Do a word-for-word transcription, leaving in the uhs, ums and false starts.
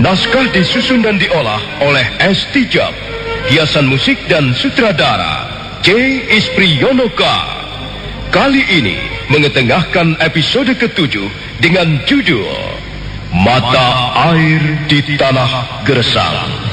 Naskah disusun dan diolah oleh S. Tijab. Hiasan musik dan sutradara C. Ispriyonoka. Kali ini mengetengahkan episode ketujuh dengan judul Mata Air di Tanah Gersang.